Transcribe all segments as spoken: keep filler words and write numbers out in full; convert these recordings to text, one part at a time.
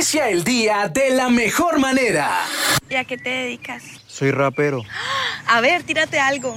Inicia el día de la mejor manera. ¿Y a qué te dedicas? Soy rapero. A ver, tírate algo.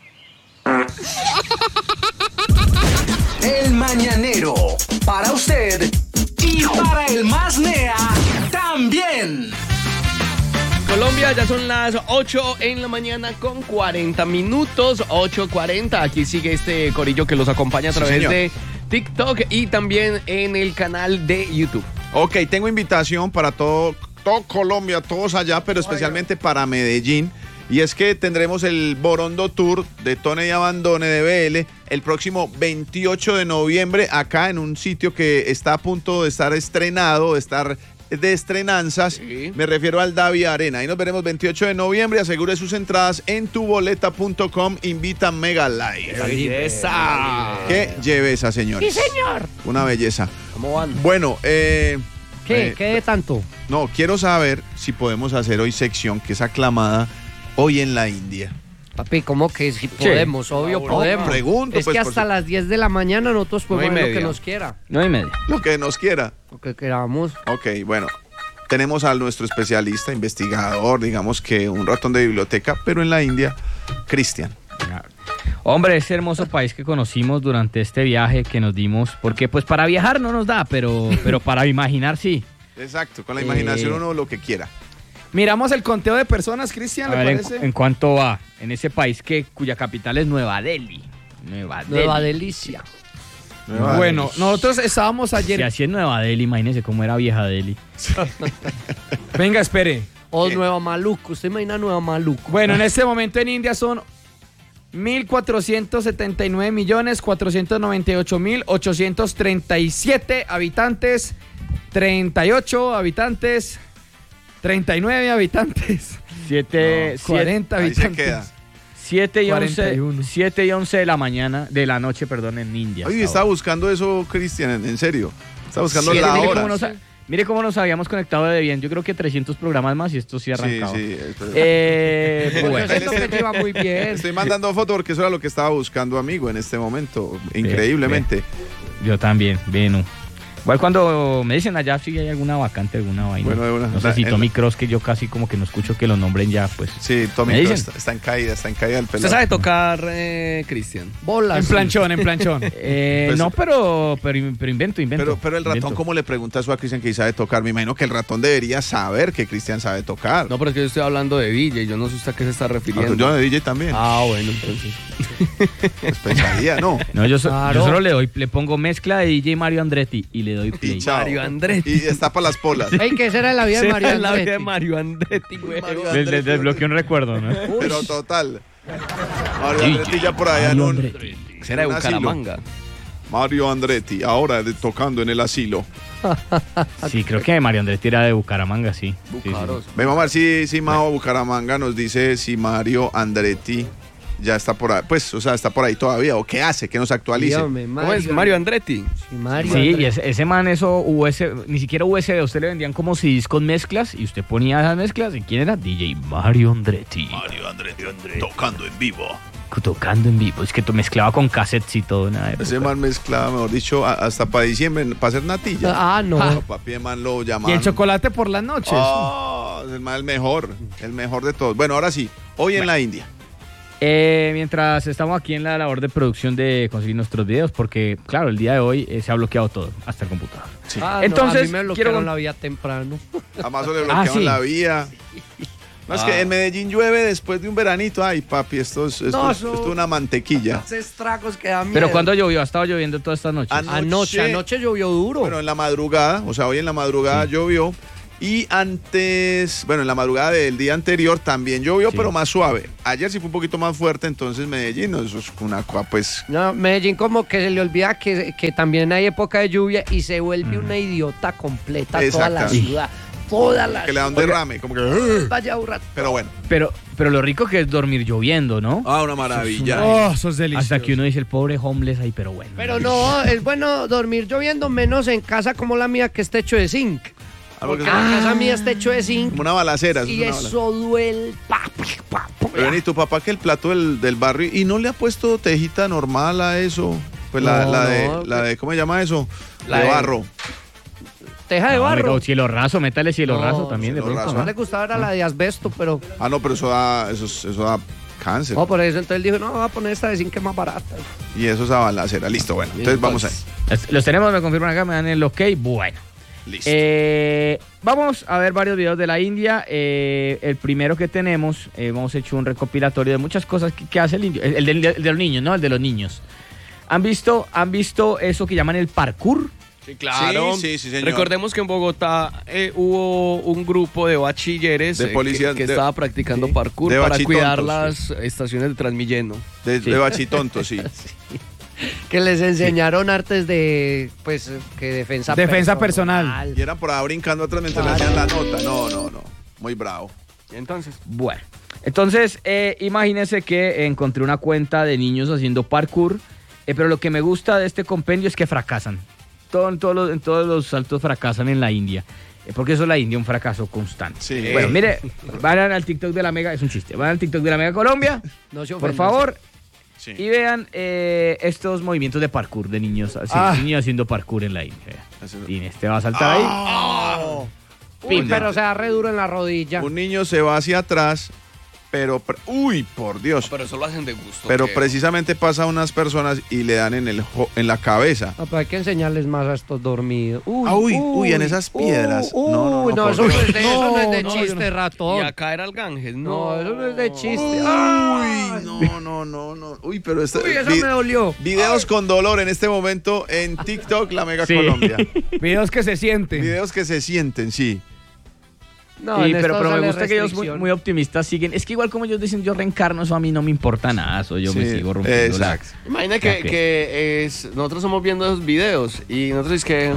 El Mañanero, para usted y para el más nea también. Colombia, ya son las ocho en la mañana con cuarenta minutos, ocho cuarenta. Aquí sigue este corillo que los acompaña a través sí, de TikTok y también en el canal de YouTube. Ok, tengo invitación para todo, todo Colombia, todos allá, pero especialmente para Medellín. Y es que tendremos el Borondo Tour de Tone y Abandone de B L el próximo veintiocho de noviembre acá en un sitio que está a punto de estar estrenado, de estar de estrenanzas. Sí. Me refiero al Davi Arena. Ahí nos veremos veintiocho de noviembre. Asegure sus entradas en tuboleta punto com. Invita Mega Live. ¡Qué belleza! ¡Qué belleza, señores! ¡Sí, señor! Una belleza. ¿Cómo van? Bueno, eh... ¿Qué? Eh, ¿Qué de tanto? No, quiero saber si podemos hacer hoy sección que es aclamada Hoy en la India. Papi, ¿cómo que si podemos? Sí. Obvio, no, podemos. Pregunto, es pues, que hasta las diez de la mañana nosotros podemos ver lo que nos quiera. No y media. Lo que nos quiera. Lo que queramos. Ok, bueno. Tenemos a nuestro especialista, investigador, digamos que un ratón de biblioteca, pero en la India, Cristian. Hombre, ese hermoso país que conocimos durante este viaje que nos dimos, porque pues para viajar no nos da, pero, pero para imaginar sí. Exacto, con la imaginación eh... uno lo que quiera. Miramos el conteo de personas, Cristian, ¿le ver, parece? En, en cuánto va, en ese país que cuya capital es Nueva Delhi. Nueva, Nueva Delicia. Nueva bueno, Delhi. Nosotros estábamos ayer... Si así es Nueva Delhi, imagínese cómo era vieja Delhi. Venga, espere. O ¿Qué? Nueva Maluco, usted imagina Nueva Maluco. Bueno, en este momento en India son mil cuatrocientos setenta y nueve millones cuatrocientos noventa y ocho mil ochocientos treinta y siete habitantes, treinta y ocho habitantes... treinta y nueve habitantes. siete, no, cuarenta siete, habitantes. siete y once, siete y once de la mañana, de la noche, perdón, en India. Oye, estaba buscando eso, Cristian, en, en serio. Estaba buscando siete, la mire hora. Cómo nos, mire cómo nos habíamos conectado de bien. Yo creo que trescientos programas más y esto sí arrancaba. Sí, sí. Esto... Eh, bueno, yo siento que te iba muy bien. Estoy mandando foto porque eso era lo que estaba buscando, amigo, en este momento. Increíblemente. Bien, bien. Yo también, bien. Igual cuando me dicen allá si hay alguna vacante, alguna vaina. Bueno, una, no sé si Tommy Cross, que yo casi como que no escucho que lo nombren ya, pues. Sí, Tommy Cross está, está en caída, está en caída el pelado. ¿Usted sabe tocar, eh, Cristian? Bolas. En planchón, en planchón. eh, pues, no, pero, pero, pero invento, invento. Pero, pero el ratón, invento. ¿cómo le pregunta eso a Cristian que sabe tocar? Me imagino que el ratón debería saber que Cristian sabe tocar. No, pero es que yo estoy hablando de D J, yo no sé usted a qué se está refiriendo. Ah, yo de D J también. Ah, bueno, entonces. Pues pensaría, ¿no? No, yo, so, claro. yo solo le doy, le pongo mezcla de D J Mario Andretti y le doy play. Y Mario Andretti. Y está para las polas. Ey, que esa era la vida de Mario Andretti. la vida de Mario Andretti, güey. Les de, desbloqueé un recuerdo, ¿no? Uy. Pero total. Mario Andretti ya por allá Mario en un... Será de Bucaramanga. Mario Andretti, ahora de, tocando en el asilo. Sí, creo que Mario Andretti era de Bucaramanga, sí. Bucaros. Sí, sí. Vamos a ver si, si Mao Bucaramanga nos dice si Mario Andretti ya está por ahí, pues, o sea, está por ahí todavía, o qué hace, que nos actualice. Dígame, Mario. ¿Cómo es Mario Andretti? Sí, Mario sí Andretti. Y ese, ese man, eso, U S B, ni siquiera U S B, a usted le vendían como C Ds con mezclas, y usted ponía esas mezclas, ¿y quién era? D J Mario Andretti. Mario Andretti, Andretti. Tocando en vivo. Tocando en vivo, es que mezclaba con cassettes y todo. Nada ese man mezclaba, mejor dicho, hasta para diciembre, para hacer natilla. Ah, no. Ah, papi, man lo llamaban. Y el chocolate por las noches. Oh, el man el mejor, el mejor de todos. Bueno, ahora sí, hoy bueno. en la India. Eh, mientras estamos aquí en la labor de producción de conseguir nuestros videos, porque claro, el día de hoy eh, se ha bloqueado todo, hasta el computador. Sí. Ah, entonces, no, a mí me bloquearon quiero... la vía temprano. A Mazo le bloquearon ah, ¿sí? la vía. No, ah. es que en Medellín llueve después de un veranito. Ay, papi, esto es, esto, no, esto es una mantequilla. Estragos que da miedo. Pero ¿cuándo llovió? ¿Ha estado lloviendo toda esta noche? Anoche, anoche, anoche llovió duro. Bueno, en la madrugada, o sea, hoy en la madrugada sí. llovió. Y antes, bueno, en la madrugada del día anterior también llovió, sí. pero más suave. Ayer sí fue un poquito más fuerte, entonces Medellín, no, eso es una cosa, pues... No, Medellín como que se le olvida que, que también hay época de lluvia y se vuelve mm. una idiota completa toda la ciudad. Toda la que le da un derrame, como que... Vaya burra. Pero bueno. Pero, pero lo rico que es dormir lloviendo, ¿no? Ah, una maravilla. Eso es, una... oh, eso es delicioso. Hasta que uno dice el pobre homeless ahí, pero bueno. Pero no, es bueno dormir lloviendo, menos en casa como la mía que está hecho de zinc. Porque ah, la casa mía está hecho de zinc. Como una balacera. Y eso, eso balacera. duele. Pa, pa, pa, Pero, ¿y tu papá que el plato del, del barrio? ¿Y no le ha puesto tejita normal a eso? Pues la, no, la, de, no, la de, ¿cómo se llama eso? La de, de barro. teja de No, barro. o cielo raso, métale cielo No, raso también de cielo pronto. raso. No ¿no? le gustaba era la de asbesto, pero... Ah, no, pero eso da, eso, es- eso da cáncer. No, por eso entonces él dijo, no, voy a poner esta de zinc que es más barata. Y eso es a balacera. Listo, bueno. Entonces vamos ahí. Los- Los tenemos, me confirman acá, me dan el ok. Bueno. Listo. Eh, vamos a ver varios videos de la India. Eh, el primero que tenemos, eh, hemos hecho un recopilatorio de muchas cosas que, que hace el indio. El, el del- el de los niños, ¿no? El de los niños. ¿Han visto, ¿Han visto eso que llaman el parkour? Sí, claro. Sí, sí, sí, señor. Recordemos que en Bogotá eh, hubo un grupo de bachilleres De eh, que- policías, que, de- estaba practicando sí. parkour De para bachitontos, cuidar sí. las estaciones de Transmilenio. De, sí. de bachitonto, sí. Que les enseñaron artes de, pues, que defensa Defensa personal. Y eran por ahí brincando atrás mientras le hacían la nota. No, no, no. Muy bravo. Entonces, Bueno, entonces eh, imagínense que encontré una cuenta de niños haciendo parkour, eh, pero lo que me gusta de este compendio es que fracasan. Todo, en, todos los, en todos los saltos fracasan en la India. eh, Porque eso es la India, un fracaso constante. Sí. Bueno, mire, vayan al TikTok de la Mega, es un chiste, van al TikTok de la Mega Colombia, No se por ofendan. favor, Sí. y vean eh, estos movimientos de parkour de niños, así, Ah. niños haciendo parkour en la India. Vea. Así- Y este va a saltar ahí. Ah. Uy, pero se da re duro en la rodilla. Un niño se va hacia atrás, pero... pre- Uy, por Dios. pero eso lo hacen de gusto. Pero ¿qué? precisamente pasa a unas personas y le dan en, el jo- en la cabeza. No, pero hay que enseñarles más a estos dormidos. Uy, Ah, uy, uy, en esas piedras. Uy, No, no, no, no, por eso, no Dios. es de, eso no es de No, no, chiste, yo no. Y ratón. a caer al Ganges, No, no. eso no es de chiste. Uy, Ay. no, no, no, no. Uy, pero este, Uy, eso vi- me dolió. videos con dolor en este momento en TikTok, la Mega Sí. Colombia. Videos que se sienten. Videos que se sienten, sí. No, Sí, en pero, esto pero me sale gusta que ellos muy, restricción. muy optimistas siguen. Es que igual como ellos dicen, yo reencarno, eso a mí no me importa nada, eso yo me Sí, sigo rompiendo la- exacto. Imagina que, Ok. que es, nosotros estamos viendo esos videos y nosotros es que...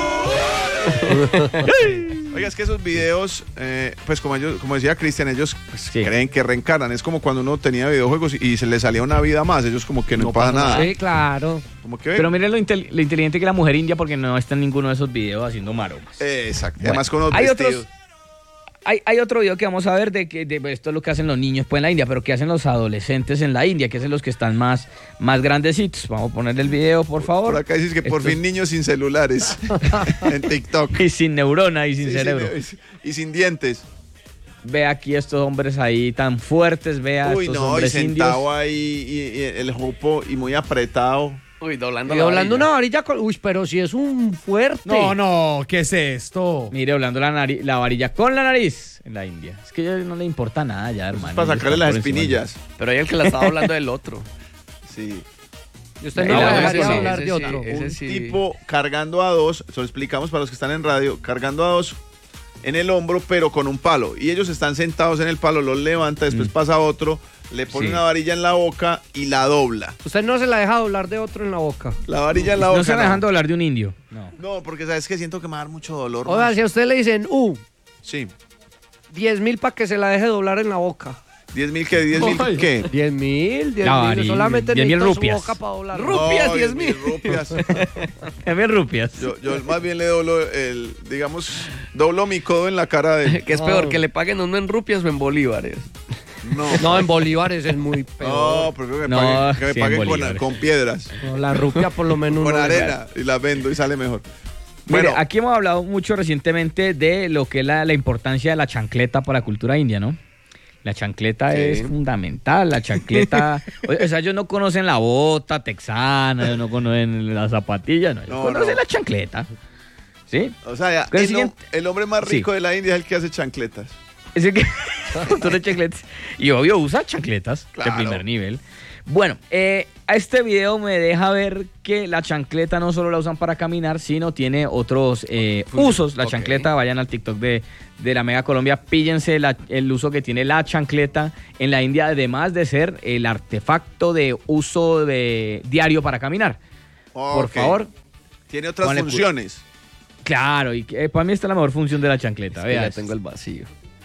Oiga, es que esos videos, eh, pues como ellos, como decía Cristian, ellos pues, Sí. creen que reencarnan. Es como cuando uno tenía videojuegos y, y se le salía una vida más. Ellos como que no, No pasa pasa nada. Sí, claro. Como que Pero miren lo, intel- lo inteligente que la mujer india porque no está en ninguno de esos videos haciendo maromas. Eh, exacto. Bueno, Además con los hay vestidos. otros- Hay, hay otro video que vamos a ver de que de, esto es lo que hacen los niños pues en la India, pero que hacen los adolescentes en la India, que hacen los que están más, más grandecitos. Vamos a poner el video, por favor. Por acá dices que por Estos- fin niños sin celulares en TikTok. Y sin neurona y sin Sí, cerebro. sin- y sin dientes. Ve aquí estos hombres ahí tan fuertes, vea Uy, estos no, y hombres sentado indios. ahí y, y el jupo y muy apretado. Uy, doblando Y la doblando varilla. una varilla con... Uy, pero si es un fuerte. No, no, ¿qué es esto? Mire, doblando la, nariz, la varilla con la nariz en la India. Es que a ellos no le importa nada ya, hermano. Para Ellos sacarle están las por encima de- espinillas. Pero ahí el que la estaba hablando del otro. Sí. Y usted Ahí no la va a voy a dejar de poner. hablar Ese de sí, otro. ese Un sí. tipo cargando a dos, se lo explicamos para los que están en radio, cargando a dos en el hombro, pero con un palo. Y ellos están sentados en el palo, los levanta, después Mm. pasa otro, le pone Sí. una varilla en la boca y la dobla. Usted no se la deja doblar de otro en la boca. La varilla en la boca. No se van dejando hablar de un indio. No. No, porque sabes que siento que me va a dar mucho dolor. Oiga, man. si a usted le dicen, uh, Sí. diez mil para que se la deje doblar en la boca. ¿diez mil qué? ¿diez mil qué? diez mil, diez No, mil. ni- Solamente diez mil necesito su rupias. boca para doblar. Rupias, No, diez mil. rupias. También rupias. Yo, yo más bien le doblo el, digamos, doblo mi codo en la cara de... Que es peor, que le paguen uno en rupias o en bolívares. No, No, en bolívares es muy no, peor. prefiero que me No, paguen, que me sí, en paguen con, bolívares. con piedras, No, la rupia por lo menos con no. arena y la vendo y sale mejor. Mire, Bueno, aquí hemos hablado mucho recientemente de lo que es la, la importancia de la chancleta para la cultura india, ¿no? La chancleta Sí. es fundamental, la chancleta... o sea, ellos no conocen la bota texana, ellos no conocen la zapatilla, no, ellos No, conocen no. la chancleta. ¿Sí? o sea, ya, ¿Cuál el, es el siguiente? el hombre más Sí. rico de la India es el que hace chancletas. Es el que... un montón de chancletas. Y obvio usa chancletas Claro. de primer nivel. Bueno, eh, a este video me deja ver que la chancleta no solo la usan para caminar, sino tiene otros eh, usos. La Ok. chancleta, vayan al TikTok de, de la Mega Colombia, píllense la- el uso que tiene la chancleta en la India, además de ser el artefacto de uso de, diario para caminar. Por Ok. favor, Tiene otras Ponle cu- funciones. claro, y que, eh, para mí esta es la mejor función de la chancleta. Es que Vea, ya tengo el vacío.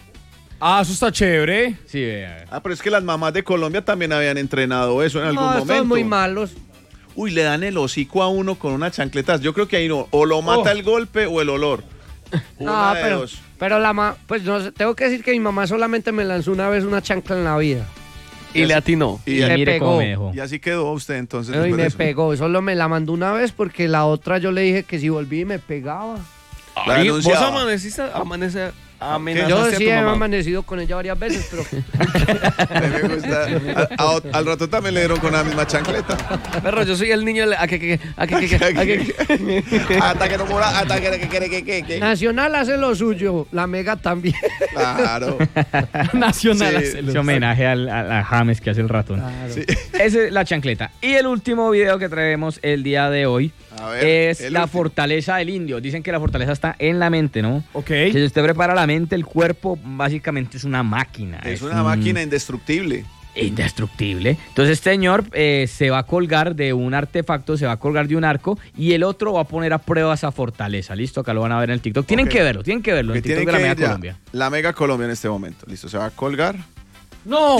Ah, eso está chévere. Sí, vea. Ah, pero es que las mamás de Colombia también habían entrenado eso en algún No, estos momento. son muy malos. Uy, le dan el hocico a uno con una chancleta. Yo creo que ahí no. O lo mata Oh. el golpe o el olor. Una No, de pero, dos. pero la ma, pues no sé, tengo que decir que mi mamá solamente me lanzó una vez una chancla en la vida. Y le atinó. Y, Y me mire pegó. cómo me dejó. y así quedó usted entonces. Pero y después de me eso. pegó, solo me la mandó una vez porque la otra yo le dije que si volví me pegaba. La Ay, ¿Vos denunciaba. amaneciste, amanece, amenazaste Yo a sí tu he mamá? amanecido con ella varias veces, pero A mí me gusta. A- a- al rato también le dieron con la misma chancleta. Perro, yo soy el niño de- a que que a que que que- a que- Hasta que no mora, hasta que que que que que que. Nacional hace lo suyo, la Mega también. Claro. Nacional. Sí. hacelo. Ese homenaje al, al- a James que hace el ratón. Sí. Esa es la chancleta. Y el último video que traemos el día de hoy A ver, es el la último. fortaleza del indio. Dicen que la fortaleza está en la mente, ¿no? Ok. Que si usted prepara la mente, el cuerpo básicamente es una máquina. Es una un- máquina indestructible. indestructible. Entonces este señor eh, se va a colgar de un artefacto, se va a colgar de un arco y el otro va a poner a prueba esa fortaleza. ¿Listo? Acá lo van a ver en el TikTok. Tienen Ok. que verlo, tienen que verlo. Que En TikTok tienen de la que Mega ir ya. Colombia. La Mega Colombia en este momento. Listo, se va a colgar. No.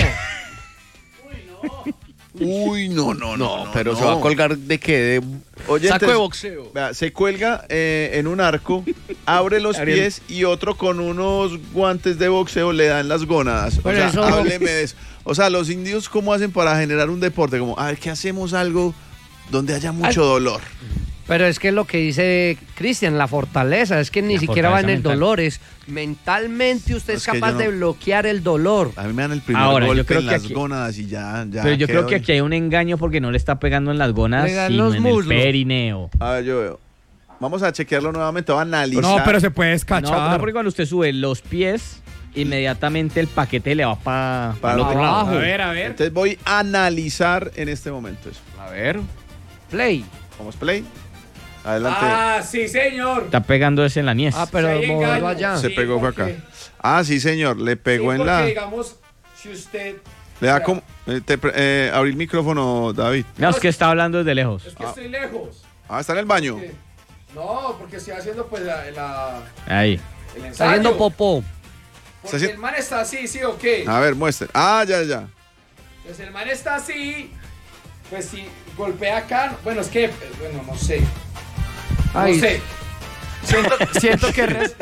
Uy, no, no, no. No, pero se va a colgar de qué? De Oye, saco de entonces, boxeo. vea, se cuelga eh, en un arco, abre los Ariel. pies y otro con unos guantes de boxeo le dan las gónadas. O Pero sea, eso- hábleme de eso. O sea, los indios, ¿cómo hacen para generar un deporte? Como, a ver, ¿qué hacemos algo donde haya mucho dolor? Pero es que es lo que dice Cristian, la fortaleza, es que ni La siquiera va en el fortaleza mental. dolor, es mentalmente usted es, Es que capaz yo no- de bloquear el dolor. A mí me dan el primer Ahora, yo golpe creo en que las aquí- gónadas y ya, ya. Pero yo quedo creo que ahí. aquí hay un engaño porque no le está pegando en las gónadas, Le dan sino los en muslos. el perineo. A ver, yo veo. Vamos a chequearlo nuevamente, voy a analizar. No, pero se puede No, escachar. no, porque cuando usted sube los pies, inmediatamente el paquete le va para Para el otro lado. abajo. A ver, a ver. Entonces voy a analizar en este momento eso. A ver. Play. Vamos, play. Adelante. Ah, sí, señor. Está pegando ese en la niez. Ah, pero Sí, hay moverlo engaño. allá. Se Sí, pegó fue porque- acá. Ah, sí, señor. Le pegó Sí, en la. porque, digamos, si usted... Le da como. eh, te pre- eh, abrí el micrófono, David. No, es que está hablando desde lejos. Es que estoy lejos. Ah, está en el baño. Sí. No, porque estoy haciendo pues la, la- Ahí. el ensayo. Está haciendo popó. Porque Está haci- el man está así, ¿sí o qué? A ver, muestre. Ah, ya, ya. Pues el man está así, pues si golpea acá, bueno, es que, eh, bueno, no sé. No Ay. sé. Siento, siento que... res-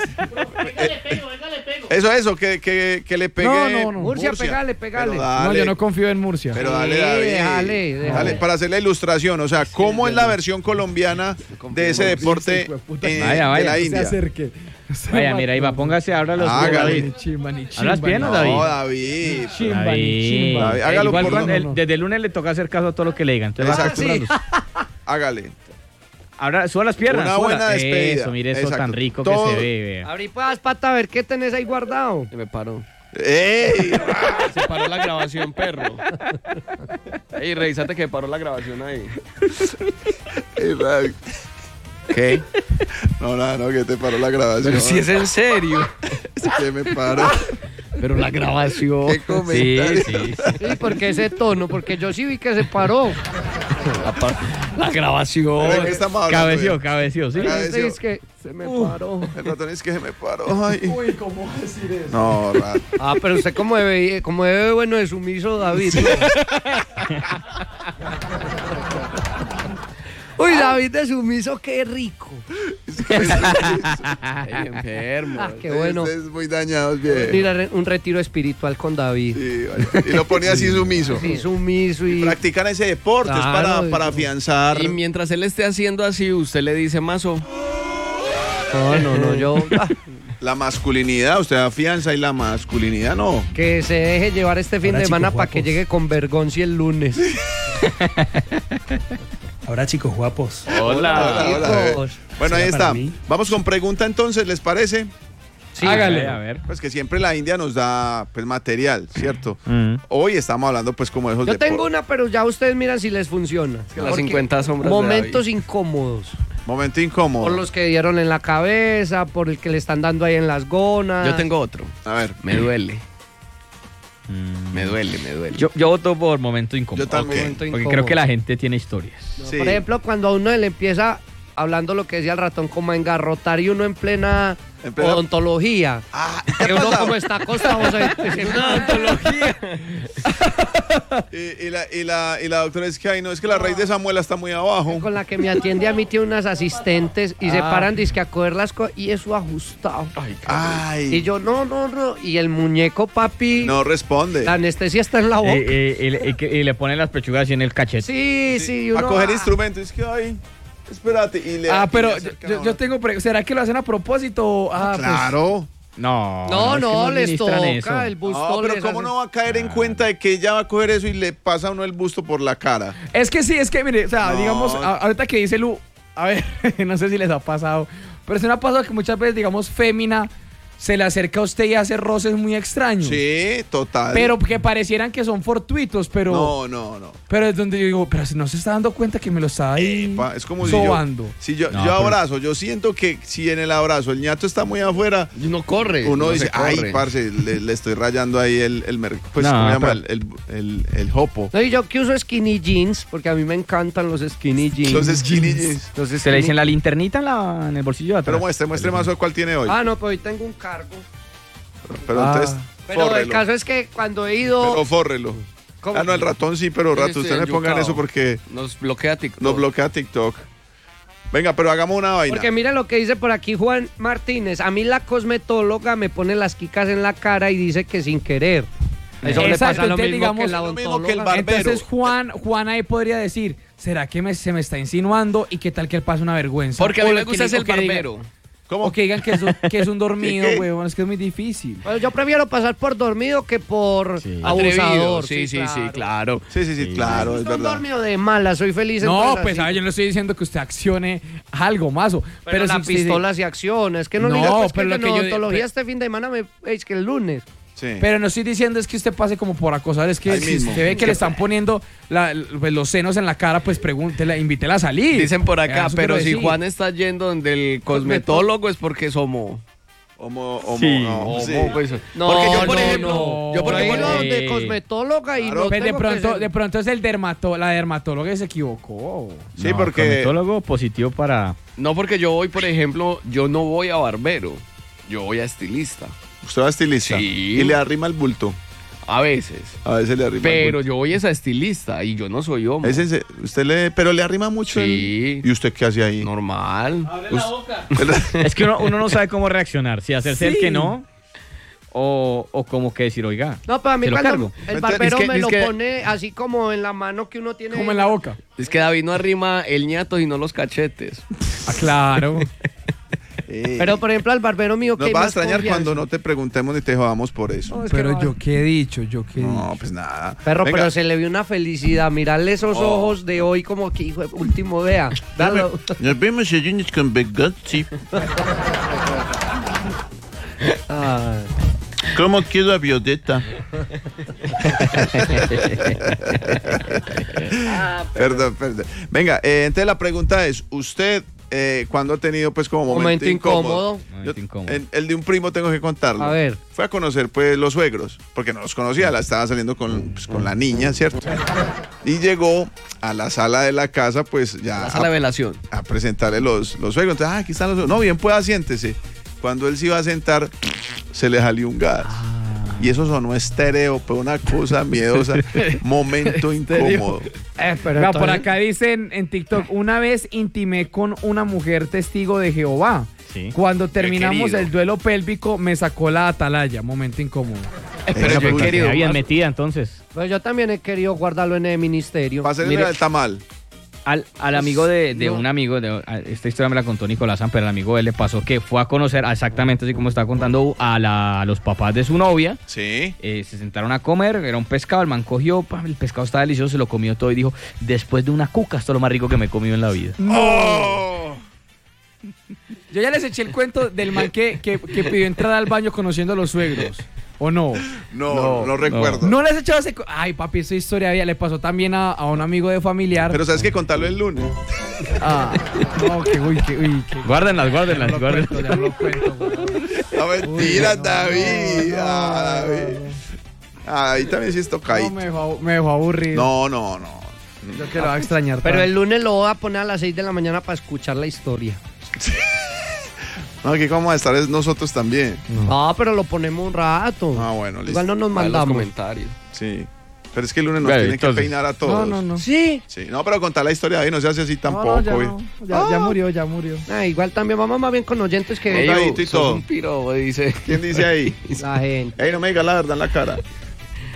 Eso, eso, que, que, que le pegue. No, no, no. Murcia, pegale, pegale. Pero No, dale, yo no confío en Murcia. Pero dale, Sí, David. déjale, déjale. Dale, para hacer la ilustración. O sea, ¿cómo es la versión colombiana de ese deporte eh, Vaya, vaya. de la No se India? acerque. Vaya, mira, ahí va, póngase, abra los ojos, Hágale. David. Ni chimba, ni chimba. Abra las piernas, No, David. David. Chimba, ni David. chimba. David, hágalo Igual por cuando la- el- desde el lunes le toca hacer caso a todo lo que le digan. Entonces, va Exacto. acostumbrando. Hágale. Abra, suba las piernas. Una súbalas. buena despedida. Eso, mire eso Exacto. tan rico Todo- que se ve. Vea. Abrí pues pata a ver qué tenés ahí guardado. Se me paró. ¡Ey! Se paró la grabación, perro. Ey, revísate que paró la grabación ahí. Ey, David. ¿Qué? No, no, no, que te paró la grabación. Pero si es en serio. Es que me paró. Pero la grabación. ¿Qué Sí, comentario? sí. Sí, porque ese tono, porque yo sí vi que se paró. La, pa- la grabación. ¿De qué estamos hablando? Cabeció, ya? cabeció, sí. Cabeció. Este es que se me paró. El ratón es que se me paró. Ay. Uy, ¿cómo decir eso? No, rato. Ah, pero usted como debe, como debe bueno de sumiso, David. Uy, David de sumiso, qué rico. Ey, enfermo. Ah, qué bueno. Ustedes muy dañados, bien. Mira, re- un retiro espiritual con David. Sí, vale. Y lo ponía así sumiso. Sí, sumiso y... Practican ese deporte, es para, Claro, para y- afianzar. Y mientras él esté haciendo así, usted le dice mazo. No, no, no, yo... ah, La masculinidad, usted afianza y la masculinidad no. que se deje llevar este fin Ahora, de semana chicos para que guapos. llegue con vergoncia el lunes. Ahora, chicos guapos. Hola, hola, chicos. eh. Bueno, ahí ¿Será está. para mí? Vamos con pregunta entonces, ¿les parece? Sí, Hágale. A ver. Pues que siempre la India nos da pues material, ¿cierto? Mm. Hoy estamos hablando pues como de esos Yo tengo deportes. una, pero ya ustedes miran si les funciona. que las Porque cincuenta sombras de momentos David. incómodos. Momento incómodo. Por los que dieron en la cabeza, por el que le están dando ahí en las gonas. Yo tengo otro. A ver, Me duele. Mm. Me duele, me duele. Yo, yo voto por momento incómodo. Yo también. Momento Porque incómodo. creo que la gente tiene historias. No, Sí. Por ejemplo, cuando a uno le empieza, hablando lo que decía el ratón, como a engarrotar y uno en plena, En plena- odontología. Ah, Que uno como está acostado, o sea, es una odontología. y, y la, y, la, y la doctora es que, ay, no, es que la raíz de esa muela está muy abajo. Con la que me atiende a mí tiene unas asistentes y se Ah. paran disque a coger las cosas y eso ajustado. Ay, Y yo, no, no, no. Y el muñeco, papi, no responde. la anestesia está en la boca. Eh, eh, y, le- y que- y le ponen las pechugas así en el cachete. Sí, sí. y A uno, coger ah, instrumentos, es que, ay, Espérate. Y le, Ah, y pero le yo, acercan yo- a yo uno. tengo... pre- ¿Será que lo hacen a propósito? Ah, pues, Claro. No, No, es que no, les administran toca eso. el busto. No, pero les ¿cómo hace- no va a caer en cuenta de que ella va a coger eso y le pasa a uno el busto por la cara? Es que sí, es que mire, o sea, No. digamos, a- ahorita que dice Lu, a ver, no sé si les ha pasado, pero se me ha pasado que muchas veces, digamos, fémina se le acerca a usted y hace roces muy extraños. Sí, total. Pero que parecieran que son fortuitos, pero... No, no, no. Pero es donde yo digo, pero si no se está dando cuenta que me lo está ahí Epa, es como sobando. si yo, si yo, No, yo pero- abrazo, yo siento que si en el abrazo el ñato está muy afuera, Y uno corre. uno no dice, se corre. ay, parce, le, le estoy rayando ahí el, el mer- pues, No, ¿cómo se llama? pero- El, el, el, el jopo. No, y yo que uso skinny jeans, porque a mí me encantan los skinny jeans. Los skinny jeans. Los Se le skinny- dicen la linternita en, la, en el bolsillo de atrás. Pero muestre, muestre más o cuál tiene hoy. Ah, no, pero hoy tengo un cargo. Pero Ah. entonces, Pero el fórrelo. caso es que cuando he ido... Pero fórrelo. ¿Cómo? Ah, no, el ratón sí, pero Yo rato, estoy usted me pongan enyucado. eso porque Nos bloquea TikTok. nos bloquea TikTok. Venga, pero hagamos una vaina. Porque mira lo que dice por aquí Juan Martínez. A mí la cosmetóloga me pone las quicas en la cara y dice que sin querer. Eso le Exacto, pasa lo entonces, mismo que digamos, la lo mismo que el odontóloga. barbero. Entonces Juan, Juan ahí podría decir, ¿será que me- se me está insinuando y qué tal que él pase una vergüenza? Porque a mí O me que gusta le- ser o el que digan- barbero. ¿Cómo? O que digan que es un, que es un dormido, ¿Qué? huevón, es que es muy difícil. Bueno, yo prefiero pasar por dormido que por Sí. Atrevido. abusador. Sí, sí, sí, claro. Sí, sí, sí, Sí. claro, es Un verdad. dormido de mala, soy feliz. No, entonces pues así. a ver, yo no estoy diciendo que usted accione algo más. o- Pero, Pero, la si usted- pistola se acciona. Es que no, No, le digas pues, pero que lo en que yo- odontología pero- este fin de semana me es que el lunes. Sí. Pero no estoy diciendo es que usted pase como por acosar, es que Ahí si mismo. usted ve que le están poniendo la- pues, los senos en la cara, pues pregúntela, invítela a salir. Dicen por acá, Eso pero quiero si decir. Juan está yendo donde el cosmetólogo es porque es homo. Homo, homo, Sí. no, Homo, sí. pues. No, porque yo, por no, ejemplo, no. yo, por Yo he ejemplo, ido donde eh, cosmetóloga y claro. no Pues de tengo que pronto, ser- de pronto es el dermato, la dermatóloga que se equivocó. Sí, No, porque cosmetólogo positivo para... no porque yo voy, por ejemplo, yo no voy a barbero, yo voy a estilista. usted va a estilista Sí. y le arrima el bulto. A veces. A veces le arrima el Pero bulto. yo voy es a estilista y yo no soy homo. Ese se- usted le, pero le arrima mucho Sí. el- ¿Y usted qué hace ahí? Normal. Es que uno, uno no sabe cómo reaccionar, si hacerse el Sí. que no o, o como que decir, oiga, No, pero a mí se lo cuando cargo. el Entonces, barbero es que- me es lo que- pone así como en la mano que uno tiene. Como en la boca. Es que David no arrima el ñato y no los cachetes. Ah, claro. Eh, Pero por ejemplo al barbero mío que nos hay va a más extrañar confianza. cuando no te preguntemos ni te jodamos por eso. No, es que Pero no- yo qué he dicho, yo qué he dicho. No, pues nada. Perro, Venga, pero se le vio una felicidad. Mirarle esos Oh. ojos de hoy como que hijo de último vea. dame- Dalo. Nos vemos el lunes con Begazzi. Ay. ¿Cómo quiero a Violeta? Perdón, perdón. Venga, eh, entonces la pregunta es, ¿usted eh, cuándo ha tenido pues como momento, Momento incómodo. Momento Yo- incómodo. El, el de un primo tengo que contarlo. A ver. Fue a conocer pues los suegros, porque no los conocía, la estaba saliendo con, pues, con la niña, ¿cierto? Y llegó a la sala de la casa pues ya La sala de a, velación. a presentarle los, los suegros. Entonces, ah, aquí están los suegros. No, bien, pueda, siéntese. Cuando él se iba a sentar, se le salió un gas. Y eso sonó estéreo, fue una cosa miedosa. Momento incómodo. Eh, pero Vea, por entonces- acá dicen en TikTok, una vez intimé con una mujer testigo de Jehová. Sí. Cuando terminamos querido. el duelo pélvico, me sacó la atalaya. Momento incómodo. Eh, pero Esa yo he puta, querido Habían más. metida entonces. Pero yo también he querido guardarlo en el ministerio. Va a ser Mire- el tamal. Al, al amigo de, de no. un amigo, de, a- esta historia me la contó Nicolás Samper, el amigo de él le pasó que fue a conocer, exactamente así como está contando, a, la- a los papás de su novia. Sí. Eh, se sentaron a comer, era un pescado, el man cogió, pam, el pescado estaba delicioso, se lo comió todo y dijo, después de una cuca, esto es lo más rico que me he comido en la vida. ¡Oh! Yo ya les eché el cuento del man que, que, que pidió entrada al baño conociendo a los suegros. ¿O no? No, no, No, recuerdo. No les he echado ese... cu- Ay, papi, esa historia ya le pasó también a, a un amigo de familiar. Pero sabes que contarlo el lunes. Ah, no, que uy, que uy, que... Guárdenlas, guárdenlas, Ya lo guárdenlas. cuento, ya lo cuento, güey. No mentira, Uy, no, David. no, no, Ah, no, David. Ah, ahí también sí es No, tocadito. me dejó, me dejó aburrido. No, no, no. Yo que lo va a extrañar. Pero tanto. el lunes lo voy a poner a las seis de la mañana para escuchar la historia. No, aquí vamos a estar es nosotros también. No, pero lo ponemos un rato. Ah, bueno, listo. Igual no nos Para los mandamos. comentarios. Sí. Pero es que el lunes nos Bueno, tienen entonces- que peinar a todos. No, no, no. Sí. Sí, no, pero contar la historia de ahí no se hace así No, tampoco. no, ya, güey. no. Ya, ya murió, ya murió. Ah, igual también vamos más bien con oyentes que Ey, Davidito y sos todo. un piro, dice. ¿Quién dice ahí? la gente. Ey, no me digas la verdad en la cara.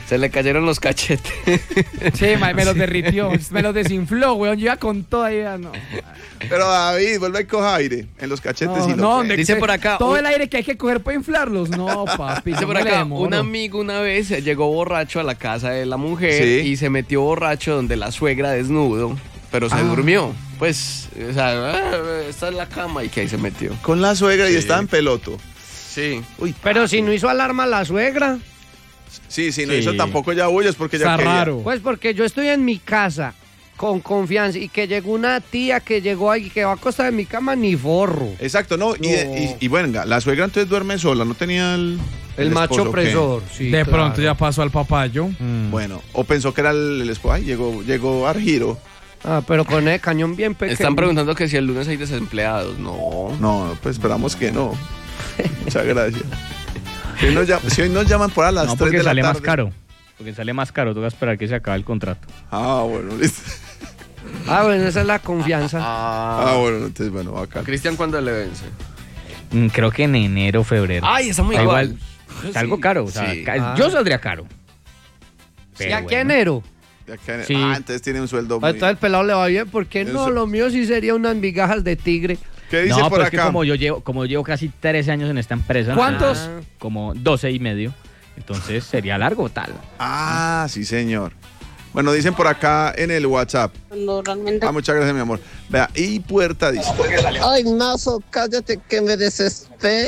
Se le cayeron los cachetes. Sí, ma, me los derritió, me los desinfló, weón. Yo iba con todo ahí, no. Pero David, vuelve y coja aire en los cachetes No, y lo no, coge. de- Dice por acá. Todo un- el aire que hay que coger para inflarlos. No, papi. Dice yo por me le acá, demoro. un amigo una vez llegó borracho a la casa de la mujer Sí. y se metió borracho donde la suegra desnudo, pero se Ah. durmió. Pues, o sea, ah, está en la cama y que ahí se metió. Con la suegra y Sí. estaba en peloto. Sí. Uy, Pero si no hizo alarma la suegra, sí, sí, no Sí. hizo tampoco ya bullas porque ya Está quería. raro. pues porque yo estoy en mi casa con confianza y que llegó una tía que llegó ahí que va a acostar en mi cama ni forro. Exacto, no, y, No. y, y bueno, la suegra entonces duerme sola, no tenía el... El macho esposo, ¿o qué? opresor, sí. De claro. pronto ya pasó al papayo. Bueno, o pensó que era el, el esposo. Ay, llegó, llegó Argiro. Ah, pero con el cañón bien pequeño. Están preguntando que si el lunes hay desempleados. No. No, pues esperamos que no. Muchas gracias. Si hoy nos, llam- si hoy nos llaman por a las No, tres porque de la sale tarde. más caro. Porque sale más caro, toca esperar que se acabe el contrato. Ah, bueno, listo. Ah, bueno, esa es la confianza. Ah, Ah, bueno, entonces, bueno, acá. ¿A Cristian cuándo le vence? Mm, Creo que en enero, febrero. Ay, está muy Da igual. igual. Está algo caro. O sea, Sí. ca- Ah. Yo saldría caro. ¿Y Pero aquí bueno. enero? De acá en- Sí. Ah, entonces tiene un sueldo Ah, muy... entonces el pelado le va bien, porque no, Eso- lo mío sí sería unas migajas de tigre. ¿Qué dice No, por pero es que acá? como yo llevo, como llevo casi trece años en esta empresa. ¿Cuántos? ah, Como doce y medio. Entonces sería largo tal. Ah, sí, señor. Bueno, dicen por acá en el WhatsApp. No, realmente. Ah, muchas gracias, mi amor. Vea, y Puerta dice. Ay, Mazo, cállate que me desespera.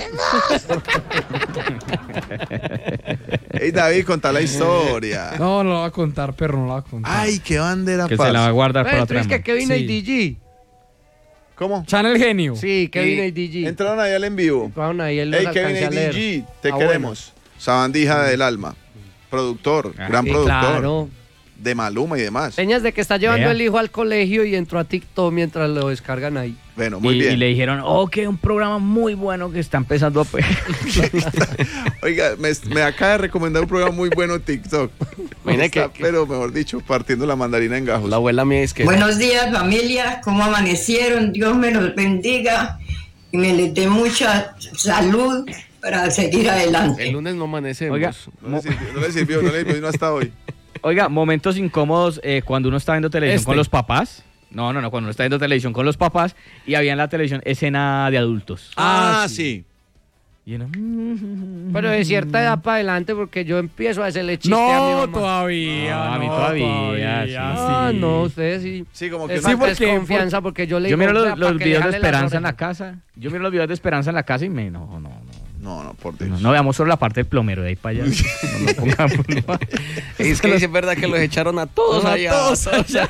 Hey, David, contá la historia. No, no lo va a contar, perro, no lo va a contar. Ay, qué bandera Que se la va a paz. guardar para Pero otra es que vez. Kevin Sí. y D G. ¿Cómo? Channel Genio. Sí, Kevin Y y D G. Entraron ahí al en vivo. Entraron ahí, él los Hey, Kevin alcancé a y leer. D G, te Ah, queremos. Sabandija del alma. Productor, Ah, gran Sí, productor. claro. De Maluma y demás. Señas de que está llevando Vea. el hijo al colegio y entró a TikTok mientras lo descargan ahí. Bueno, muy y, bien. y le dijeron, oh, que un programa muy bueno que está empezando a pegar. Oiga, me, me acaba de recomendar un programa muy bueno en TikTok. Imagina Está, que- pero mejor dicho, partiendo la mandarina en gajos. La abuela mía es que... Buenos días, familia. ¿Cómo amanecieron? Dios me los bendiga y me les dé mucha salud para seguir El adelante. lunes no amanecemos. Oiga, No le sirvió, no le sirvió, no le sirvió hasta hoy. Oiga, momentos incómodos eh, cuando uno está viendo televisión Este. con los papás. No, no, no, cuando uno está viendo televisión con los papás y había en la televisión escena de adultos. Ah, sí. Y uno, Pero de cierta edad para adelante, porque yo empiezo a hacerle chiste a mi No, mamá. todavía. No, a mí no, todavía, sí. Ah, sí. no, ustedes sí. Sí, como que Es no- falta porque- desconfianza porque yo le Yo digo, miro "Vea, los, pa' los que videos le de jale las Esperanza en la orejas". casa. Yo miro los videos de Esperanza en la casa y me no, no, no. No, no, por Dios. No, no veamos solo la parte del plomero de ahí para allá. No, no pongamos- no. Es que es verdad que los echaron a todos A allá. todos allá.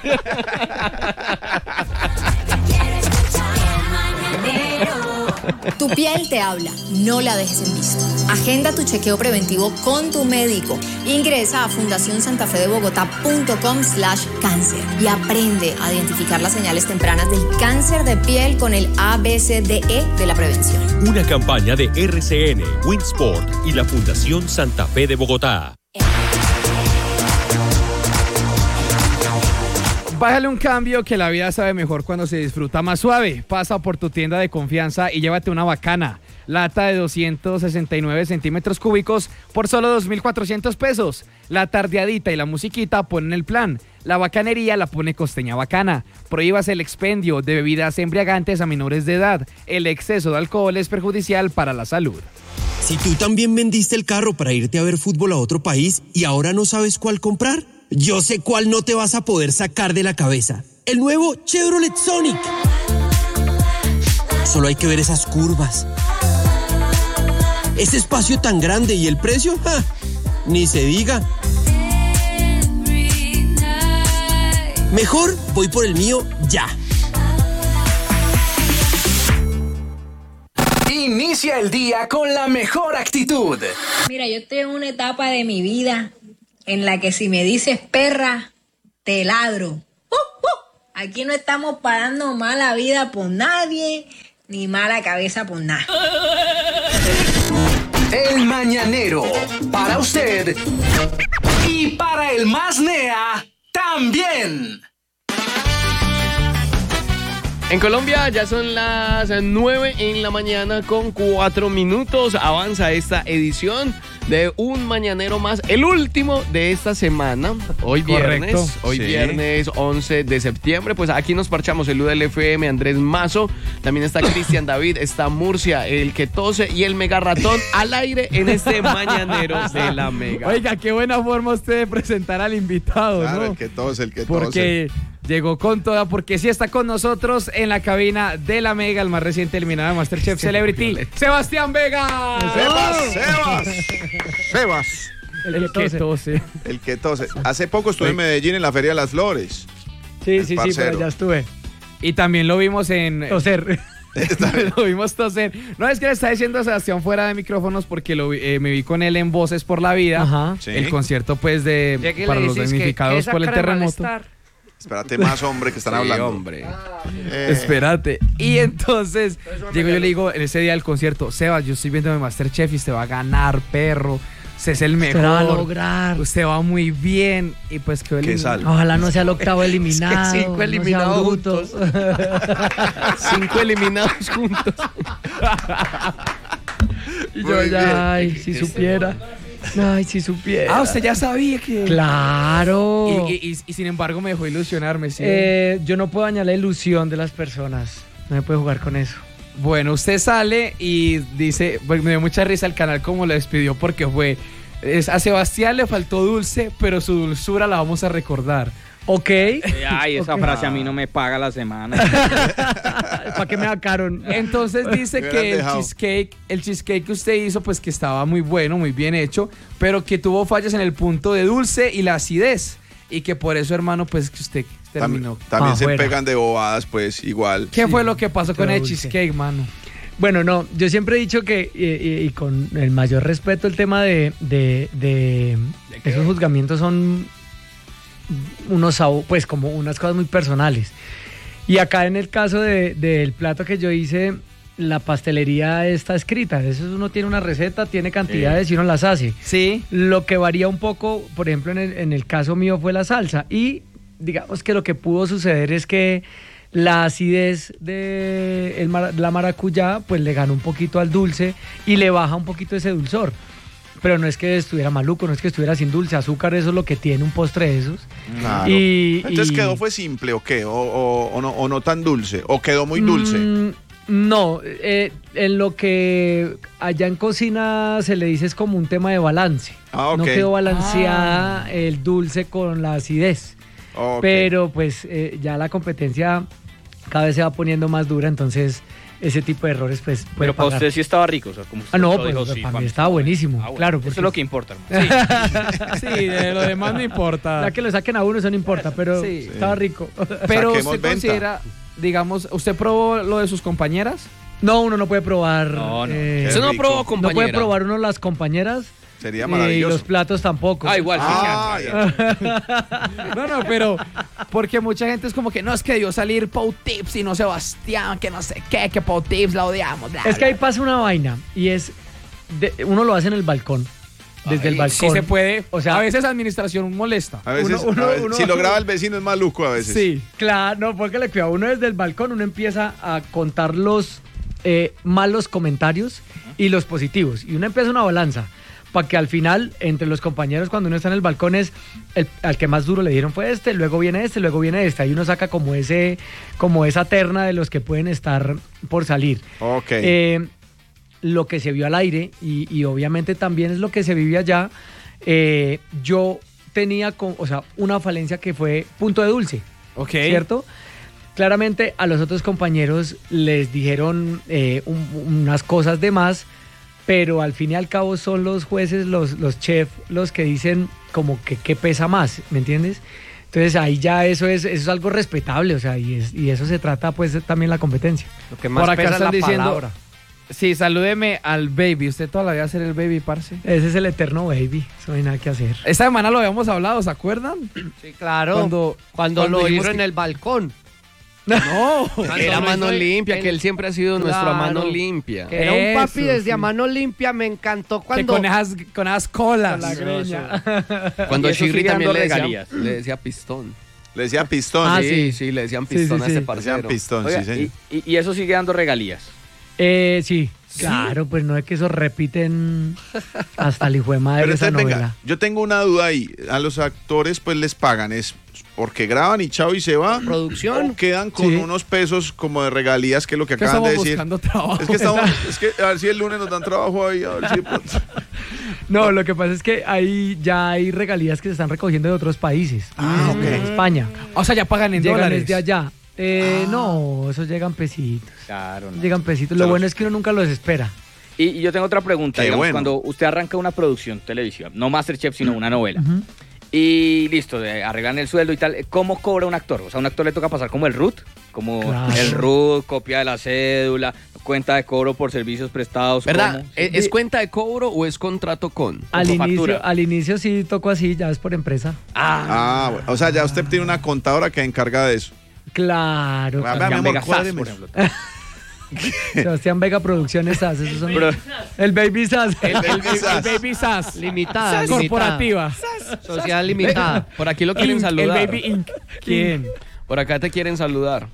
Tu piel te habla, no la dejes en visto. Agenda tu chequeo preventivo con tu médico. Ingresa a fundación santa fe de bogotá punto com slash cáncer y aprende a identificar las señales tempranas del cáncer de piel con el A B C D E de la prevención. Una campaña de R C N, Winsport y la Fundación Santa Fe de Bogotá. Bájale un cambio que la vida sabe mejor cuando se disfruta más suave. Pasa por tu tienda de confianza y llévate una bacana. Lata de doscientos sesenta y nueve centímetros cúbicos por solo dos mil cuatrocientos pesos. La tardeadita y la musiquita ponen el plan. La bacanería la pone Costeña Bacana. Prohíbas el expendio de bebidas embriagantes a menores de edad. El exceso de alcohol es perjudicial para la salud. Si tú también vendiste el carro para irte a ver fútbol a otro país y ahora no sabes cuál comprar, yo sé cuál no te vas a poder sacar de la cabeza. El nuevo Chevrolet Sonic. Solo hay que ver esas curvas. Ese espacio tan grande y el precio, ¡ja! Ni se diga. Mejor voy por el mío ya. Inicia el día con la mejor actitud. Mira, yo estoy en una etapa de mi vida en la que si me dices perra, te ladro. ¡Uh, uh! Aquí no estamos parando mala vida por nadie, ni mala cabeza por nada. El Mañanero, para usted y para el más nea también. En Colombia ya son las nueve en la mañana con cuatro minutos. Avanza esta edición de Un Mañanero Más, el último de esta semana. Hoy viernes, Correcto. hoy Sí. viernes once de septiembre. Pues aquí nos parchamos el U del F M, Andrés Mazo. También está Cristian David, está Murcia, el que tose y el mega ratón al aire en este Mañanero de la Mega. Oiga, qué buena forma usted de presentar al invitado, Claro, ¿no? el que tose, el que tose. Porque llegó con toda, porque sí está con nosotros en la cabina de la Mega, el más reciente eliminado de MasterChef Celebrity, Sebastián Vega. Sebas, Sebas, Sebas. El que tose. El que tose. Hace poco estuve en Medellín en la Feria de las Flores. Sí, El sí, sí, parcero. pero ya estuve. Y también lo vimos en... Toser. lo vimos toser. No, es que le está diciendo a Sebastián fuera de micrófonos porque lo vi- eh, me vi con él en Voces por la Vida. Ajá. Sí. El concierto, pues, de Ya que para le los dices que- damnificados que esa por el cara de terremoto. malestar. Espérate más, hombre, que están Sí, hablando. hombre. Eh, Espérate. Y entonces, llego yo le digo en ese día del concierto, Sebas, yo estoy viendo mi Masterchef y usted va a ganar, perro. Usted es el mejor. Usted la va a lograr. Usted va muy bien. Y pues quedó Qué eliminado. sal. Ojalá no sea el octavo eliminado. cinco no sea eliminados bruto. Cinco eliminados juntos. Y Muy yo bien. ya, ay, si supiera. Ay, si supiera. Ah, usted ya sabía que... Claro. Y, y- y- y sin embargo me dejó ilusionarme, ¿sí? Eh, yo no puedo dañar la ilusión de las personas. No me puede jugar con eso. Bueno, usted sale y dice, pues, me dio mucha risa el canal como lo despidió porque fue, es, a Sebastián le faltó dulce, pero su dulzura la vamos a recordar. Ok. Ay, esa Ok. frase a mí no me paga la semana. ¿Para qué me sacaron? Entonces dice Me hubieran que el dejado. cheesecake, el cheesecake que usted hizo, pues que estaba muy bueno, muy bien hecho, pero que tuvo fallas en el punto de dulce y la acidez. Y que por eso, hermano, pues que usted terminó. También, también se Afuera. pegan de bobadas, pues, igual. ¿Qué fue lo que pasó con pero el dulce. cheesecake, mano? Bueno, no, yo siempre he dicho que, y, y- y con el mayor respeto, el tema de, de, de esos juzgamientos son unos, sabo- pues como unas cosas muy personales. Y acá en el caso de- del plato que yo hice, la pastelería está escrita. Eso uno tiene una receta, tiene cantidades y uno las hace. Sí. Lo que varía un poco, por ejemplo, en el, en el caso mío fue la salsa. Y digamos que lo que pudo suceder es que la acidez de el mara- la maracuyá pues le gana un poquito al dulce y le baja un poquito ese dulzor. Pero no es que estuviera maluco, no es que estuviera sin dulce. Azúcar, eso es lo que tiene un postre de esos. Claro. Y- Entonces y- quedó, fue simple o qué, o, o- o no, o no tan dulce, o quedó muy dulce. Mm, no, eh, en lo que allá en cocina se le dice es como un tema de balance. Ah, ok. No quedó balanceada el dulce con la acidez. Ok. Pero pues eh, ya la competencia cada vez se va poniendo más dura, entonces ese tipo de errores pues puede Pero para pagar. usted sí estaba rico, o sea, como usted Ah, no, lo pues dijo, para sí, mí para mí estaba buenísimo, Ah, bueno, claro. Eso porque es lo que importa, hermano. Sí, de lo demás no importa. Ya que lo saquen a uno, eso no importa, pero Sí. estaba rico. Pero Saquemos usted venta. considera, digamos, ¿usted probó lo de sus compañeras? No, uno no puede probar. No, no. eh, Qué Usted no rico. probó no puede compañera. probar uno las compañeras. Sería eh, maravilloso. y los platos tampoco. Ah, igual. sí, Ah, ya. ya. No, no, pero porque mucha gente es como que no, es que debió salir Pau Tips y no Sebastián, que no sé qué, que Pau Tips la odiamos. bla, Es que ahí bla. pasa una vaina y es, de- uno lo hace en el balcón, desde el Ay, balcón. Sí se puede. O sea, a veces la administración molesta. A veces, Uno- uno- a veces- uno- si lo graba el vecino es maluco a veces. Sí. Claro, no, porque le cuida uno desde el balcón, uno empieza a contar los eh, malos comentarios y los positivos. Y uno empieza una balanza para que al final, entre los compañeros, cuando uno está en el balcón, es el, al que más duro le dieron fue este, luego viene este, luego viene este. Ahí uno saca como ese, como esa terna de los que pueden estar por salir. Ok. Eh, lo que se vio al aire y, y obviamente también es lo que se vive allá. eh, yo tenía, con, o sea, una falencia que fue punto de dulce, Ok. ¿cierto? Claramente a los otros compañeros les dijeron eh, un- unas cosas de más, pero al fin y al cabo son los jueces, los, los chefs, los que dicen como que qué pesa más, ¿me entiendes? Entonces ahí ya eso es, eso es algo respetable, o sea, y, es- y eso se trata pues también la competencia. Lo que Por más acá pesa es están la diciendo- palabra. Sí, salúdeme al baby. Usted toda la vida va a ser el baby, parce. Ese es el eterno baby, eso no hay nada que hacer. Esta semana lo habíamos hablado, ¿se acuerdan? Sí, claro. Cuando, Cuando, cuando lo dijimos hizo en que- el balcón. No. Era mano limpia, en- que él siempre ha sido nuestra Claro. mano limpia. Que era un papi Eso, desde sí. a mano limpia, me encantó Que cuando... con esas, con esas colas. Con la greña. Cuando Y eso Shirley sigue también dando le decía, regalías. le decía pistón. Le decía pistón. Ah, sí, sí. sí, le decían Sí, pistón sí, a ese sí. parcero. Le decían pistón, Oiga, sí, señor. y, y- y eso sigue dando regalías. Eh, sí, claro, pues no es que eso repiten hasta el hijo de madre Pero esa entonces, novela. venga, yo tengo una duda ahí. A los actores pues les pagan, ¿es porque graban y chao y se va? ¿Producción? ¿O quedan con Sí. unos pesos como de regalías, que es lo que Que acaban de estamos decir? buscando trabajo. Es que estamos, es que a ver si el lunes nos dan trabajo ahí, a ver si de pronto- No, lo que pasa es que ahí ya hay regalías que se están recogiendo de otros países. Ah, como ok. España. O sea, ya pagan en Llegan dólares. desde allá. Eh, No, esos llegan pesitos. Claro, no. Llegan pesitos. Se Lo los- bueno es que uno nunca los espera. Y, y yo tengo otra pregunta. Qué Digamos, bueno. cuando usted arranca una producción televisiva, no Masterchef, sino una novela, Ujú. y listo, de- arreglan el sueldo y tal, ¿cómo cobra un actor? O sea, a un actor le toca pasar como el R U T, como Claro. el R U T, copia de la cédula, cuenta de cobro por servicios prestados. ¿Verdad? ¿cómo? ¿Es, es cuenta de cobro o es contrato con? Al Como inicio, factura. al inicio sí tocó así, ya es por empresa. Ah, bueno. O sea, ya usted tiene una contadora que encarga de eso. Claro. Ah, claro. vea, mi Sebastián amor, Vega Sass, cuádreme por eso. ejemplo. Sebastián Vega Producciones S A S, esos son- Pero- el Baby Sass. El Baby Sass. El Baby Sass. Limitada, limitada. Corporativa. Sociedad limitada. Por aquí lo quieren Inc, el saludar. Baby Inc. ¿Quién? Por acá te quieren saludar.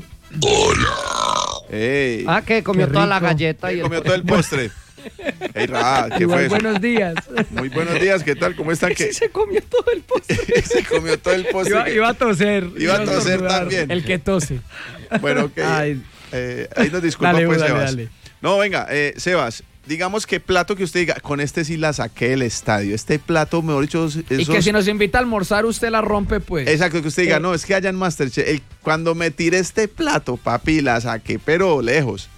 Ey, Ah, que comió Qué toda la rico. galleta y el comió todo el postre. Ey, Ra, ¿qué Igual, fue eso? buenos días. Muy buenos días, ¿qué tal? ¿Cómo están? ¿Qué? se comió todo el postre. Se comió todo el postre. Iba, iba a toser. Iba a toser estornudar. también. El que tose. Bueno, ok. Ay. Eh, ahí nos disculpa, Dale, pues, dale, Sebas. dale. No, venga, eh, Sebas, digamos que plato que usted diga, con este sí la saqué del estadio. Este plato, mejor dicho, esos... Y que si nos invita a almorzar, usted la rompe, pues. Exacto, que usted diga, Eh. no, es que allá en Masterchef, el- cuando me tiré este plato, papi, la saqué, pero lejos.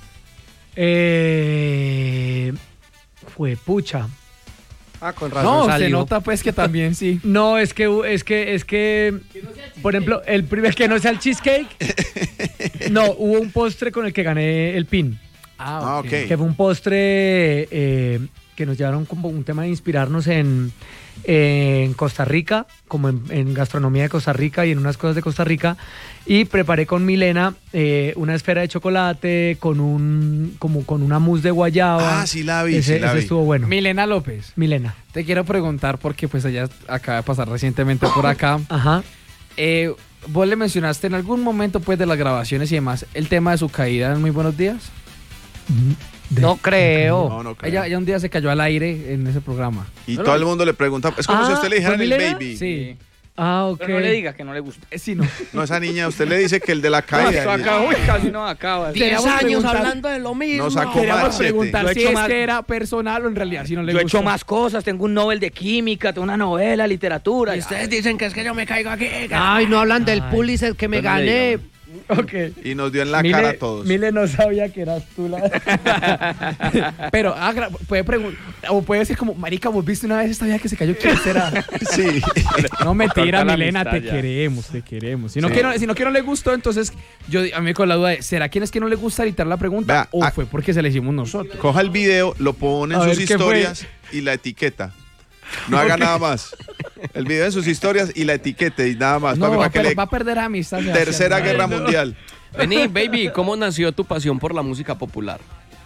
Eh, fue pucha. Ah, con razón No, se salió. nota, pues, que también sí. No, es que, es que, es que, por ejemplo, el primer que no sea el cheesecake. No, hubo un postre con el que gané el pin. Ah, ok. Que fue un postre eh, que nos llevaron como un tema de inspirarnos en, en Costa Rica, como en, en gastronomía de Costa Rica y en unas cosas de Costa Rica. Y preparé con Milena eh, una esfera de chocolate con un como con una mousse de guayaba. Ah, sí la vi, Ese, sí la ese vi. estuvo bueno. Milena López, Milena. te quiero preguntar, porque pues ella acaba de pasar recientemente por acá. Ajá. Eh, vos le mencionaste en algún momento, pues, de las grabaciones y demás, el tema de su caída en Muy Buenos Días. De- No creo. No, no creo. Ella, ella un día se cayó al aire en ese programa. Y todo el mundo le pregunta, es como Ah, si a usted le dijera ¿fue el Milena? baby. Sí. Ah, ok. Pero no le diga que no le gusta. Eh, sí, no. No, esa niña, usted le dice que el de la caída. No, acá, uy, casi no acaba. Diez Diez Queríamos años preguntar- hablando de lo mismo. No sacó Queríamos machete. preguntar Yo he si hecho es más- que era personal o en realidad si no le Yo he gustó. hecho más cosas, tengo un Nobel de Química, tengo una novela, literatura. Y ya. ustedes dicen que es que yo me caigo aquí. Ay, no hablan del Ay. Pulitzer que me Pero no le gané. digan. Ok. Y nos dio en la Mile- cara a todos. Mile no sabía que eras tú la... Pero ah, gra- puede preguntar, o puede decir como, marica, vos viste una vez esta vieja que se cayó, ¿quién será? Sí. No, mentira, Corta la Milena, amistad te ya. queremos, te queremos. Si no, Sí. que no, si no que no le gustó, entonces yo a mí con la duda de, ¿será quién es que no le gusta editar la pregunta? Vea, o ah- fue porque se le hicimos nosotros. Coja el video, lo pone en A sus ver, ¿qué fue? historias y la etiqueta. No haga nada más. El video en sus historias y la etiquete y nada más. No, papi, va, para que a per- le... va a perder amistad. Sebastián. Tercera Guerra no. Mundial. Vení, baby, ¿cómo nació tu pasión por la música popular?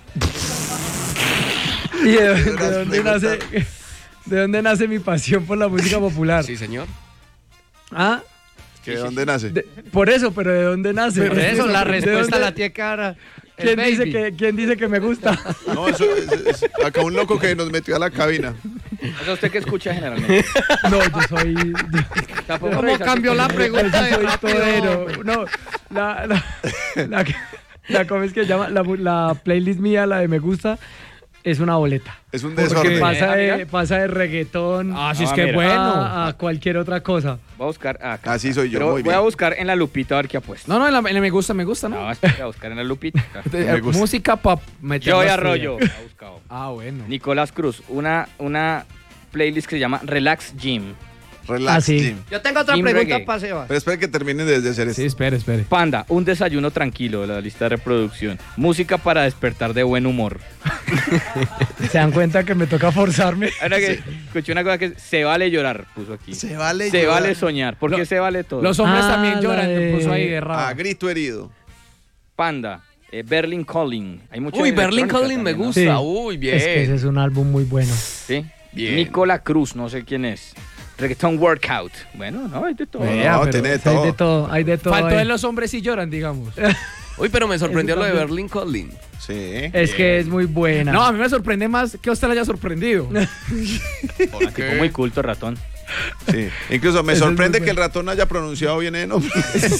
¿Y de, de Unas dónde preguntas. nace, de dónde nace mi pasión por la música popular? Sí, señor. Ah, ¿Que ¿De dónde nace? de- por eso, pero ¿de dónde nace? Por eso la ¿De respuesta dónde- la tiene cara. el ¿Quién dice, baby. que, ¿Quién dice que me gusta? No, eso es, es- acá un loco que nos metió a la cabina. O sea, ¿usted qué escucha generalmente? No, yo soy... yo- Tampoco ¿Cómo revisa cambió que- la yo pregunta de soy rápido? todero. No, la... la, la, que- la ¿cómo es que se llama? La, la playlist mía, la de me gusta, es una boleta. Es un Porque desorden. pasa Eh, de, amiga. pasa de reggaetón Ah, sí, es Ah, que mira. bueno. a, a cualquier otra cosa. Voy a buscar acá. Así soy yo, Pero muy voy bien. a buscar en la lupita a ver qué ha puesto. No, no, en la, en la me gusta, me gusta, ¿no? No, espera, voy a buscar en la lupita. Eh, me gusta. Música pop. Yo voy a Arroyo. Ha buscado. Ah, bueno. Nicolás Cruz, una, una playlist que se llama Relax Gym. Relax, Ah, sí. Jim. Yo tengo otra Team pregunta reggae. para Sebas. Pero espera que terminen de, de hacer esto. Sí, espere, espere. Panda, un desayuno tranquilo, la lista de reproducción. Música para despertar de buen humor. ¿Se dan cuenta que me toca forzarme? Ahora que escuché una cosa que es, se vale llorar, puso aquí. Se vale Se llorar. vale soñar, porque Lo- se vale todo. Los hombres Ah, también la lloran, de- te puso ahí de A rabo. grito herido. Panda, eh, Berlin Calling. Hay mucho Uy, de Berlin electrónica Calling me también, ¿no? gusta. Sí. Uy, bien. Es que ese es un álbum muy bueno. Sí. Bien. Nicola Cruz, no sé quién es. reggaeton workout. Bueno, no, hay de todo. Vea, No, pero tiene de Hay todo. de todo, hay de todo. Faltó ahí. en los hombres sí lloran, digamos. Uy, pero me sorprendió Eso lo de también. Berlin Conlin. Sí. Es que es muy buena. No, a mí me sorprende más que a usted le haya sorprendido. Tipo muy culto, ratón. Sí. Incluso me Eso es sorprende muy que el ratón haya pronunciado bien el nombre.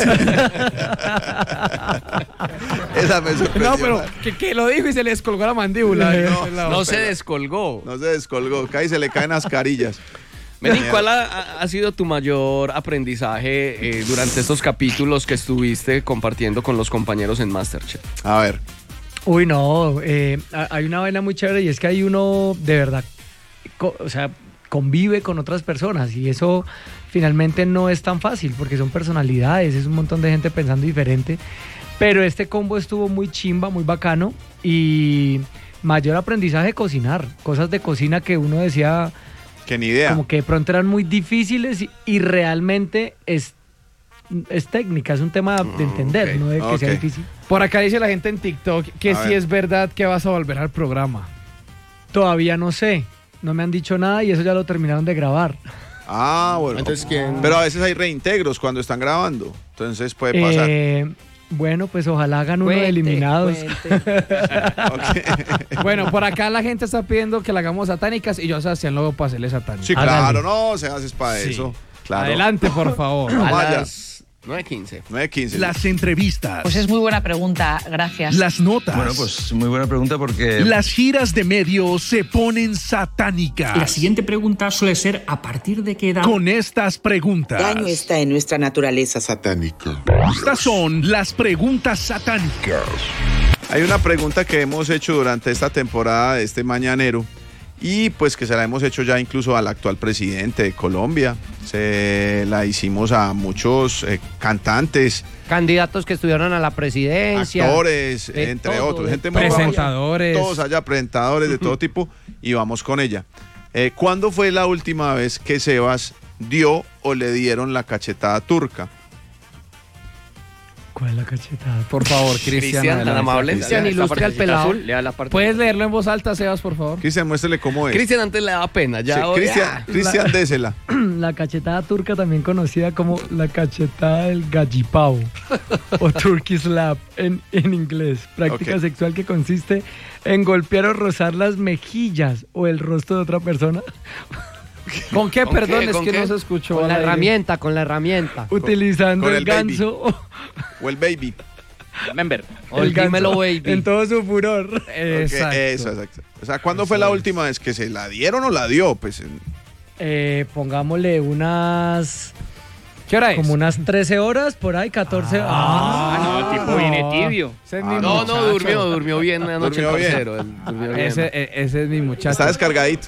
Esa me sorprendió. No, pero man. que, que lo dijo y se le descolgó la mandíbula. No, La- No se pero- descolgó. No se descolgó. Cae y se le caen las carillas. Meni, ¿cuál ha, ha sido tu mayor aprendizaje eh, durante estos capítulos que estuviste compartiendo con los compañeros en MasterChef? A ver. Uy, no, eh, ha- hay una vaina muy chévere y es que hay uno de verdad, co- o sea, convive con otras personas y eso finalmente no es tan fácil porque son personalidades, es un montón de gente pensando diferente, pero este combo estuvo muy chimba, muy bacano y mayor aprendizaje cocinar, cosas de cocina que uno decía Que ni idea. como que de pronto eran muy difíciles y, y realmente es, es técnica, es un tema de entender, ok, no de que sea ok. difícil. Por acá dice la gente en TikTok que A sí ver. es verdad que vas a volver al programa. Todavía no sé, no me han dicho nada y eso ya lo terminaron de grabar. Ah, bueno. Entonces, ¿quién? Pero a veces hay reintegros cuando están grabando. Entonces puede pasar. Eh, bueno, pues ojalá hagan uno de eliminados. Bueno, por acá la gente está pidiendo que la hagamos satánicas y yo a Sebastián luego para hacerle satánicas. Sí, claro, no, se haces para Sí. eso. Claro. Adelante, por favor. Vamos A allá. las nueve quince. nueve quince. Las entrevistas. Pues es muy buena pregunta, gracias. Las notas. Bueno, pues muy buena pregunta porque... Las giras de medios se ponen satánicas. La siguiente pregunta suele ser ¿a partir de qué edad? Con estas preguntas. Ya no está en nuestra naturaleza satánica. Estas son las preguntas satánicas. Hay una pregunta que hemos hecho durante esta temporada de este mañanero y pues que se la hemos hecho ya incluso al actual presidente de Colombia. Se la hicimos a muchos eh, cantantes, Candidatos que estuvieron a la presidencia. actores, de entre todo, otros, de gente muy todo. famosa. Presentadores. Todos allá, presentadores de todo tipo, y vamos con ella. Eh, ¿Cuándo fue la última vez que Sebas dio o le dieron la cachetada turca? ¿Cuál es la cachetada? Por favor, Cristian. Cristian, tan adelante. amable. Cristian, ilustre al pelado. Lea la parte ¿Puedes leerlo en voz alta, Sebas, por favor? Cristian, muéstrele cómo es. Cristian antes le daba pena, ya Sí, ahora- Cristian, ah. Cristian, désela. La cachetada turca, también conocida como la cachetada del gallipavo o turkey slap en, en inglés. Práctica Ok. sexual que consiste en golpear o rozar las mejillas o el rostro de otra persona ¿Con qué? ¿Con Perdón, qué? es ¿Con que qué? no se escuchó. Con la al aire. herramienta, con la herramienta. utilizando con el, el baby. ganso o O el baby. Member. O el ganso dímelo, baby. en todo su furor. Ok, Exacto. eso, exacto. O sea, ¿cuándo fue la última vez que se la dieron o la dio? Pues en- Eh, pongámosle unas ¿Qué hora es? como unas trece horas por ahí, catorce. Ah, no, el tipo viene tibio. Ese es Ah, mi No, no, muchacho. durmió, durmió bien anoche Durmió el bien. parcero. él durmió bien. Ese, e- ese es mi muchacho. está descargadito.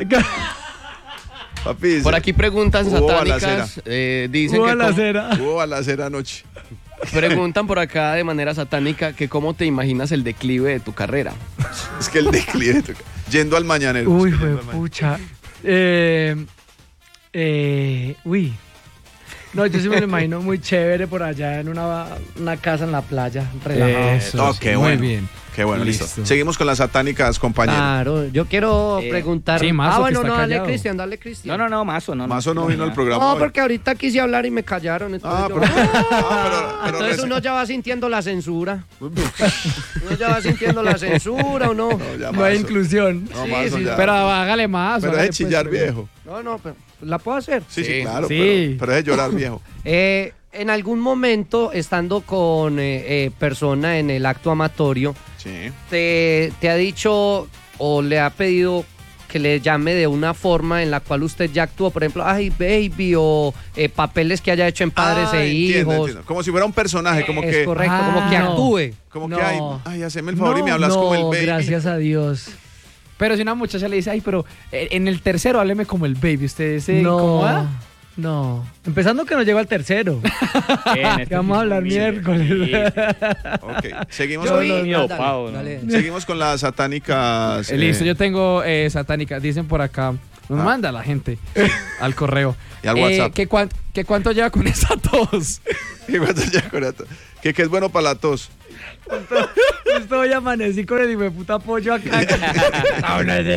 Papi, dice, Por aquí preguntan Hubo satánicas. balacera. eh, dicen Hubo que cómo- balacera. hubo balacera anoche. preguntan por acá de manera satánica que cómo te imaginas el declive de tu carrera. Es que el declive. de tu- Yendo al mañanero. Uy, Es que fue yendo al mañanero. pucha. Eh, eh, uy. No, yo sí me lo imagino muy chévere por allá en una, una casa en la playa, relajado. Eso, No, sí, qué muy bueno. bien. Qué bueno, listo. Listo. Seguimos con las satánicas, compañeros. Claro, yo quiero Eh, preguntar. sí, Mazo, ah, que bueno, está no, dale callado. Cristian, dale Cristian. No, no, no, Mazo, no. Mazo no vino al programa. No, hoy. porque ahorita quise hablar y me callaron. Entonces, Ah, yo- pero, ah, pero- pero entonces reci- uno ya va sintiendo la censura. Uno ya va sintiendo la censura o no. No, ya No hay Mazo. inclusión. No, Sí, Mazo, sí, ya. Pero hágale más. Pero hágale, es de chillar pues, viejo. No, no, pero la puedo hacer. Sí, sí, Sí. claro. Sí. Pero, pero es de llorar viejo. Eh, en algún momento, estando con eh, eh, persona en el acto amatorio, Sí. te, te ha dicho o le ha pedido que le llame de una forma en la cual usted ya actuó, por ejemplo, ay, baby, o eh, papeles que haya hecho en Padres Ah, e entiendo, Hijos. entiendo. Como si fuera un personaje, como Es que. correcto, Ah, como que no. actúe. Como No. que, ay, ay, haceme el favor y me No, hablas no, como el baby. gracias a Dios. Pero si una muchacha le dice, ay, pero eh, en el tercero hábleme como el baby, ¿usted se No, incomoda? no. Empezando que no llego al tercero. Bien, este Que vamos a hablar tipo, bien. miércoles. Ok, seguimos, Yo con, vi- mío, dale, pavo, ¿no? dale. seguimos con las satánicas. Eh, Listo, eh, yo tengo eh, satánica. Dicen por acá, nos Ah. manda la gente al correo. Y al Eh, WhatsApp. ¿que, cuan- que cuánto lleva con esa tos? ¿Qué pasa ya con esto? Que, que es bueno para la tos. Justo hoy amanecí con el hijo de puta pollo acá. Ah, no, ese.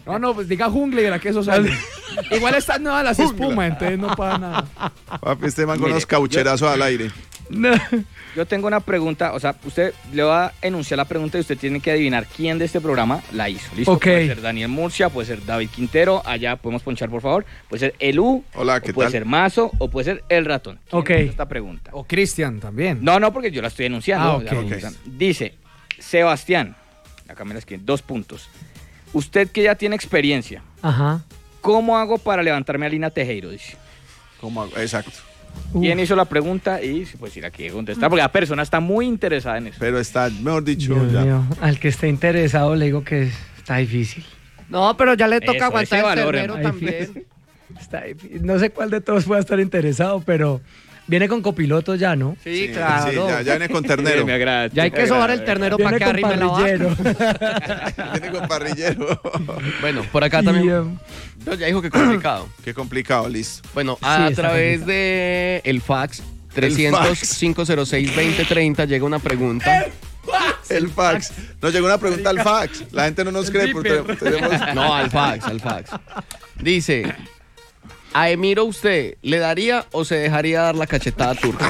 No, no, pues diga jungla y verá que eso sale. Igual están nuevas las espumas, entonces no pasa nada. Papi, este man con unos caucherazos al aire. No. Yo tengo una pregunta, o sea, usted le va a enunciar la pregunta y usted tiene que adivinar quién de este programa la hizo. ¿Listo? Ok. Puede ser Daniel Murcia, puede ser David Quintero, allá podemos ponchar por favor, puede ser Elú, Hola, ¿qué puede tal? ser Mazo o puede ser El Ratón. ¿Quién Ok. hizo esta pregunta? O Cristian también. No, no, porque yo la estoy enunciando. Ah, ok. La pregunta. Dice, Sebastián, acá me la escriben, dos puntos. Usted que ya tiene experiencia, Ajá. ¿cómo hago para levantarme a Lina Tejero? Dice. ¿Cómo hago? Exacto. ¿Quién hizo la pregunta? Y pues si la quiere contestar, porque la persona está muy interesada en eso. Pero está, mejor dicho, Dios ya. mío, al que esté interesado le digo que está difícil. No, pero ya le toca Eso, aguantar ese el valor, ternero hermano. también. Está difícil. No sé cuál de todos pueda estar interesado, pero viene con copiloto ya, ¿no? Sí, Sí, claro. sí, ya, ya viene con ternero. Me agrada. Ya hay que sobar el ternero para Viene que con arrime la parrillero. vaca. Viene con parrillero. Bueno, por acá Y, también. um, No, ya dijo que complicado. Qué complicado, listo. Bueno, Sí, a está través complicado. de el fax trescientos, cinco cero seis, veinte treinta llega una pregunta. El fax. Nos llegó una pregunta al fax. La gente no nos cree porque tenemos... No, al fax, al fax. Dice, a Emiro usted, ¿le daría o se dejaría dar la cachetada turca?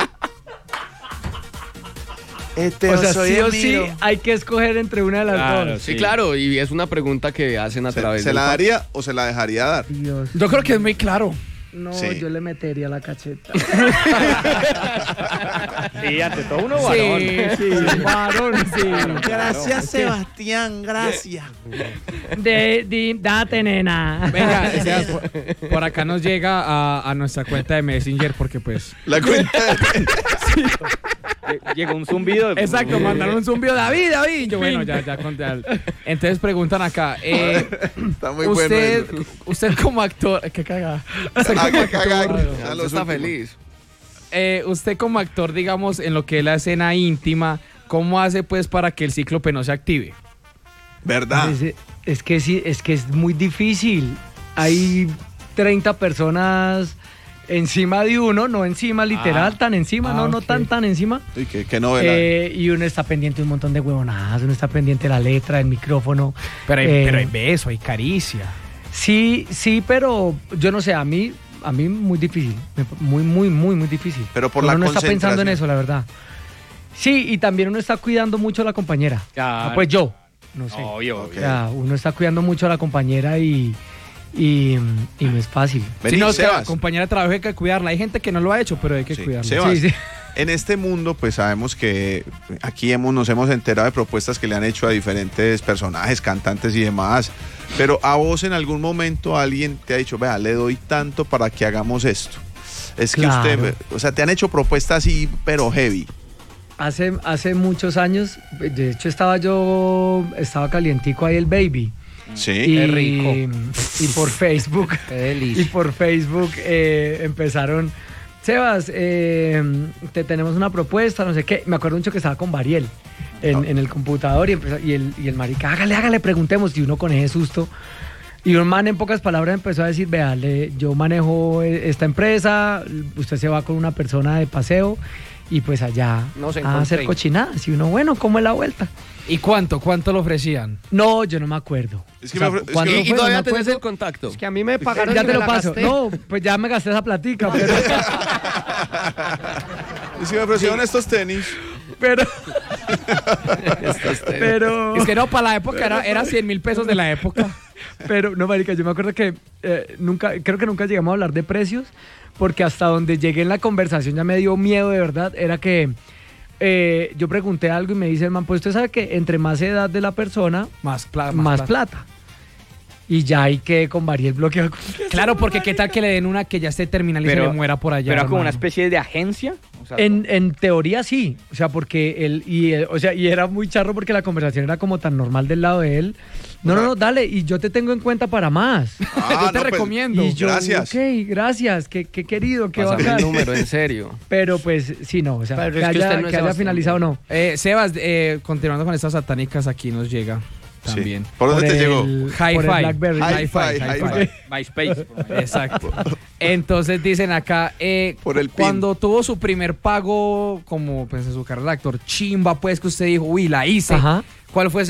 Este, o sea, soy sí o Emiro. sí hay que escoger entre una de las Claro, dos. Sí, claro, y es una pregunta que hacen a ¿Se, través se del la fax. daría o se la dejaría dar? Dios. Yo creo que es muy claro. No, Sí. yo le metería la cacheta. Sí, ante todo uno varón. Sí, sí, varón, sí. Gracias, Sebastián, gracias. De, de- date, nena. Venga, o sea, por, por acá nos llega a, a nuestra cuenta de Messenger porque pues... La cuenta Llegó un zumbido. Exacto, mandaron un zumbido, David, David. Yo, bueno, ya, ya conté. al- Entonces preguntan acá, eh, está muy usted, bueno. usted como actor, qué cagada. Usted Ah, como qué cagada. actor, Ya Usted los está últimos. feliz. eh, usted como actor, digamos, en lo que es la escena íntima, ¿cómo hace pues para que el cíclope no se active? ¿Verdad? Es, es que sí, es que es muy difícil. Hay treinta personas encima de uno, no encima literal, Ah. tan encima, Ah, no, no ok. tan tan encima. Uy, qué, qué novela. Eh, y uno está pendiente de un montón de huevonadas, uno está pendiente de la letra, del micrófono. Pero hay, Eh, pero hay beso, hay caricia. Sí, sí, pero yo no sé, a mí, a mí muy difícil, me- muy, muy, muy, muy difícil. Pero por uno la no está pensando en concentración. eso, la verdad. Sí, y también uno está cuidando mucho a la compañera. Claro. Ah, pues yo, no sé. Obvio, Ok. obvio. O sea, uno está cuidando mucho a la compañera y, y, y no es fácil. Vení, Si no, es que la Sebas. compañera de trabajo hay que cuidarla. Hay gente que no lo ha hecho, pero hay que Sí. cuidarla. Sebas, Sí, sí. en este mundo, pues sabemos que aquí hemos, nos hemos enterado de propuestas que le han hecho a diferentes personajes, cantantes y demás. Pero a vos en algún momento alguien te ha dicho, vea, le doy tanto para que hagamos esto. Es que Claro. usted, o sea, te han hecho propuestas así, pero heavy. Hace, hace muchos años, de hecho estaba yo, estaba calientico ahí el baby. Sí. Y, Qué rico. y por Facebook, Qué delicia. y por Facebook eh, empezaron, Sebas, eh, te tenemos una propuesta, no sé qué. Me acuerdo mucho que estaba con Bariel en, en el computador y, empezó- y, el, y el marica, hágale, hágale, preguntemos. Y uno con ese susto. Y un man en pocas palabras empezó a decir, vea, le- yo manejo eh, esta empresa, usted se va con una persona de paseo y pues allá No se a hacer encontré. cochinadas. Y uno, bueno, ¿cómo es la vuelta? ¿Y cuánto? ¿Cuánto le ofrecían? No, yo no me acuerdo. Es que O sea, me ofre- es ¿cuándo que- Y, y fue? No todavía me tenés acuerdo. el contacto. Es que a mí me pagaron Ya y te me lo la paso. gasté. No, pues ya me gasté esa platica, pero... Es que me ofrecieron estos tenis. pero, pero, Es que no, para la época era, era cien mil pesos de la época. pero, no, marica, yo me acuerdo que eh, nunca, creo que nunca llegamos a hablar de precios, porque hasta donde llegué en la conversación ya me dio miedo de verdad, era que eh, yo pregunté algo y me dice el man, pues usted sabe que entre más edad de la persona, Más, pla- más, plata. Y ya hay que con Bariel bloqueado. Claro, porque qué tal que le den una que ya esté terminal y Pero- se le muera por allá. Pero era como una hermano. especie de agencia. O sea, En, en teoría sí, o sea, porque él, y, eh, o sea, y era muy charro porque la conversación era como tan normal del lado de él. No, no, no, dale, y yo te tengo en cuenta para más. Ah, Yo te no, pues, recomiendo. Y yo, gracias. ok, gracias, qué, qué querido, qué Pásame el bacán. número, en serio. Pero pues sí, no, o sea, Pero que, es que haya, usted no es que haya Sebastián, finalizado ¿no? no. Eh, Sebas, eh, continuando con estas satánicas, aquí nos llega Sí. también. ¿Por dónde te el- llegó? Hi-Fi. por el BlackBerry. Hi-Fi, Hi-Fi, Hi-Fi. Hi-Fi. MySpace. Exacto. Entonces dicen acá, eh, Por el pin. cuando tuvo su primer pago como pues, en su carrera de actor, chimba, pues que usted dijo, uy, la hice. Ajá. ¿Cuál fue ese